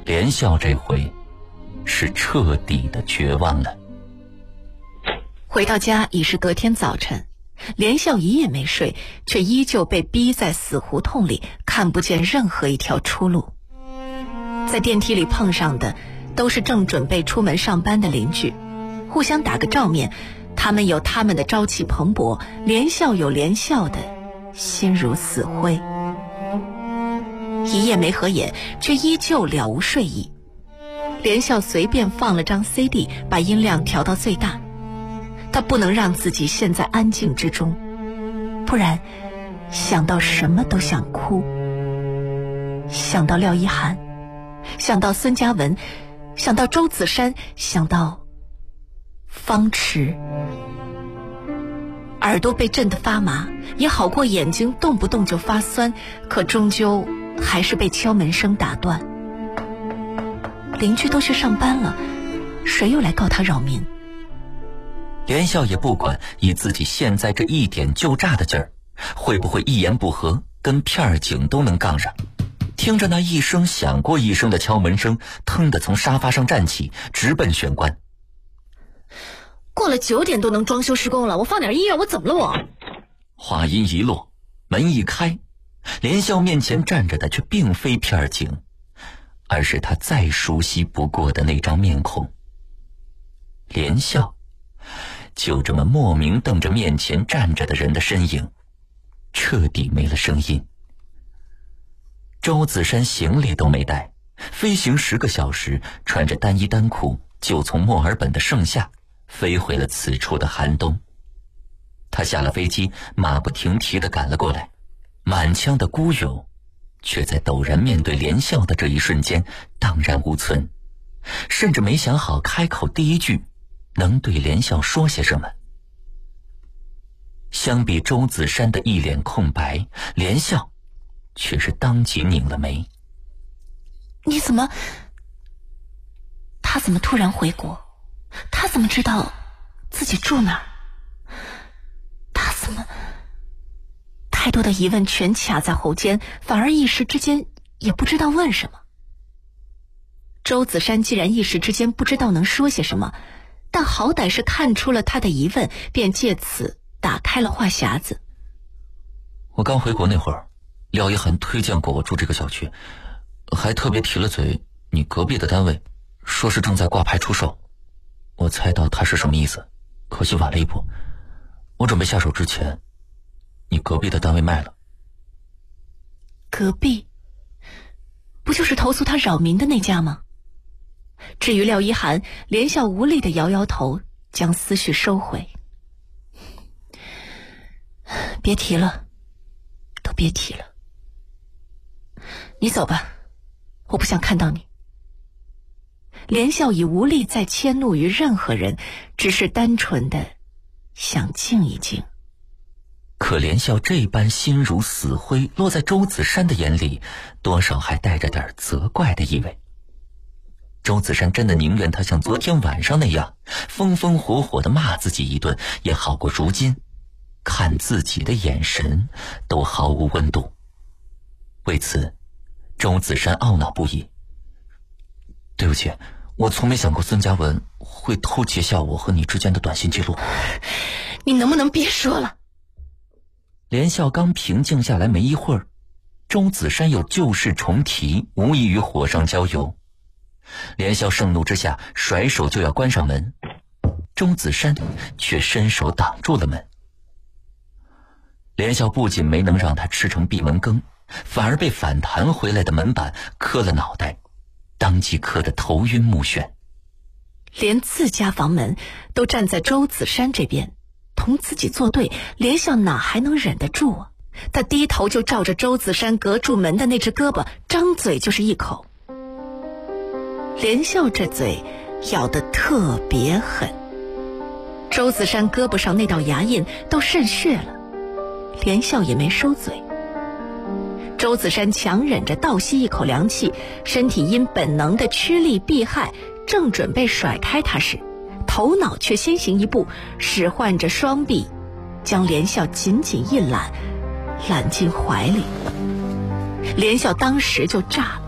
连笑这回是彻底的绝望了。 回到家已是隔天早晨，连笑一夜没睡，却依旧被逼在死胡同里，看不见任何一条出路。在电梯里碰上的都是正准备出门上班的邻居，互相打个照面，他们有他们的朝气蓬勃，连笑有连笑的心如死灰。一夜没合眼，却依旧了无睡意。连笑随便放了张 CD， 把音量调到最大。他不能让自己陷在安静之中，不然想到什么都想哭。想到廖一涵，想到孙嘉文，想到周子珊，想到方池。耳朵被震得发麻，也好过眼睛动不动就发酸，可终究还是被敲门声打断。邻居都去上班了，谁又来告他扰民？ 连笑也不管，以自己现在这一点就炸的劲儿，会不会一言不合跟片儿警都能杠上。听着那一声响过一声的敲门声，腾地从沙发上站起，直奔玄关。 过了9点都能装修施工了，我放点音乐，我怎么了我？ 话音一落，门一开，连笑面前站着的却并非片儿警，而是他再熟悉不过的那张面孔。连笑就这么莫名瞪着面前站着的人的身影，彻底没了声音。周子珊行李都没带，飞行10个小时，穿着单衣单裤就从墨尔本的盛夏飞回了此处的寒冬。他下了飞机，马不停蹄地赶了过来，满腔的孤勇却在陡然面对连笑的这一瞬间荡然无存，甚至没想好开口第一句能对连笑说些什么。相比周子珊的一脸空白，连笑却是当即拧了眉。 你怎么？他怎么突然回国？他怎么知道自己住哪儿？他怎么？太多的疑问全卡在喉间，反而一时之间也不知道问什么。周子珊既然一时之间不知道能说些什么，但好歹是看出了他的疑问，便借此打开了话匣子。 我刚回国那会儿，廖一涵推荐过我住这个小区，还特别提了嘴你隔壁的单位，说是正在挂牌出售。我猜到他是什么意思，可惜晚了一步。我准备下手之前，你隔壁的单位卖了。 隔壁？不就是投诉他扰民的那家吗？至于廖一涵，连笑无力地摇摇头，将思绪收回。别提了，都别提了。你走吧，我不想看到你。连笑已无力再迁怒于任何人，只是单纯的想静一静。 可连笑这般心如死灰，落在周子珊的眼里，多少还带着点责怪的意味。周子珊真的宁愿他像昨天晚上那样风风火火地骂自己一顿，也好过如今看自己的眼神都毫无温度。为此，周子珊懊恼不已。对不起，我从没想过孙嘉文会偷窃下我和你之间的短信记录。 你能不能别说了？ 连笑刚平静下来没一会儿，周子珊又旧事重提，无异于火上浇油。连笑盛怒之下甩手就要关上门，周子珊却伸手挡住了门。连笑不仅没能让他吃成闭门羹，反而被反弹回来的门板磕了脑袋，当即磕得头晕目眩。 连自家房门都站在周子珊这边，同自己作对，连笑哪还能忍得住啊？他低头就照着周子珊隔住门的那只胳膊，张嘴就是一口。连笑这嘴咬得特别狠，周子珊胳膊上那道牙印都渗血了，连笑也没收嘴。周子珊强忍着倒吸一口凉气，身体因本能的趋利避害，正准备甩开他时，头脑却先行一步，使唤着双臂将连笑紧紧一揽，揽进怀里。连笑当时就炸了，